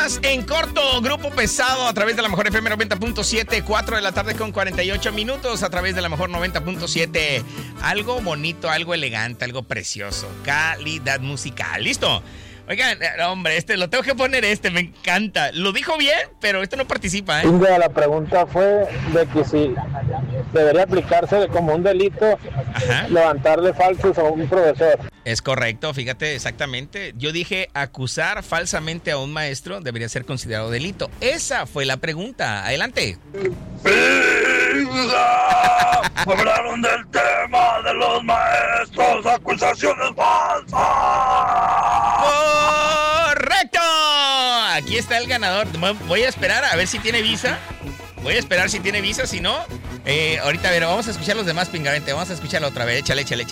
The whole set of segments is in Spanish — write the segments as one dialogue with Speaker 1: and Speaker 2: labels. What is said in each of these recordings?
Speaker 1: En corto, Grupo Pesado a través de la mejor FM 90.7, 4 de la tarde con 48 minutos a través de la mejor 90.7. Algo bonito, algo elegante, algo precioso. Calidad musical. ¿Listo? Oigan, hombre, lo tengo que poner me encanta. Lo dijo bien, pero esto no participa, ¿eh?
Speaker 2: La pregunta fue de que si debería aplicarse como un delito. Ajá. Levantarle falsos a un profesor.
Speaker 1: Es correcto, fíjate, exactamente. Yo dije acusar falsamente a un maestro debería ser considerado delito. Esa fue la pregunta. Adelante.
Speaker 3: Hablaron del tema de los maestros, acusaciones falsas.
Speaker 1: ¡Correcto! Aquí está el ganador. Voy a esperar a ver si tiene visa. Si no, ahorita a ver, vamos a escuchar los demás, Pingavente. Vamos a escucharlo otra vez. Échale.
Speaker 4: Sí.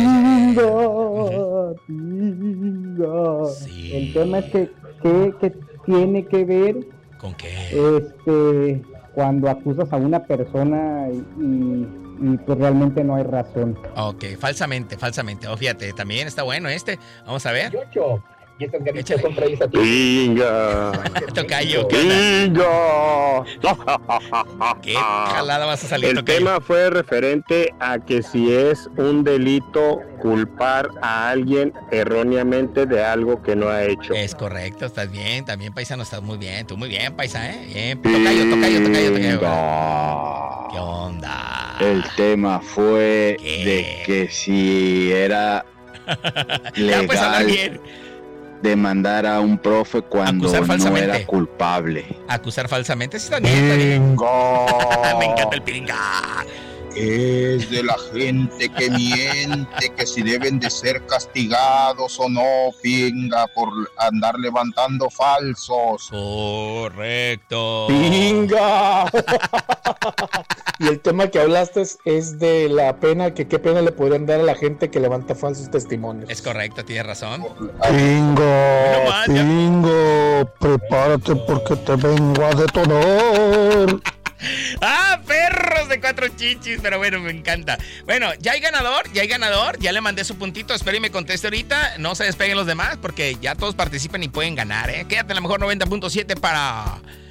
Speaker 4: El tema es que tiene que ver.
Speaker 1: ¿Con qué?
Speaker 4: Cuando acusas a una persona y pues realmente no hay razón.
Speaker 1: Ok, falsamente. Oh, fíjate, también está bueno Vamos a ver.
Speaker 2: Y estas ganitas son traídas a ti.
Speaker 3: ¡Pinga!
Speaker 1: Tocayo.
Speaker 3: ¡Pinga!
Speaker 1: ¿Qué jalada vas a salir,
Speaker 3: El
Speaker 1: tocayo?
Speaker 3: tema fue referente a que si es un delito culpar a alguien erróneamente de algo que no ha hecho.
Speaker 1: Es correcto, estás bien. También, paisano, estás muy bien. Tú muy bien, paisa, ¿eh? Bien. Tocayo. ¿Qué onda?
Speaker 5: El tema fue de que si era
Speaker 1: Ya, pues, hablar bien.
Speaker 5: demandar a un profe cuando no era culpable.
Speaker 1: Acusar falsamente, sí, está bien. Me encanta el piringa.
Speaker 6: Es de la gente que miente, que si deben de ser castigados o no, pinga, por andar levantando falsos.
Speaker 1: Correcto.
Speaker 7: ¡Pinga! Y el tema que hablaste es de la pena, qué pena le podrían dar a la gente que levanta falsos testimonios.
Speaker 1: Es correcto, tienes razón.
Speaker 7: Pingo, prepárate porque te vengo a detonar.
Speaker 1: ¡Ah, perros de 4 chichis! Pero bueno, me encanta. Bueno, ya hay ganador. Ya le mandé su puntito. Espero y me conteste ahorita. No se despeguen los demás porque ya todos participan y pueden ganar, ¿eh? Quédate en la mejor 90.7 para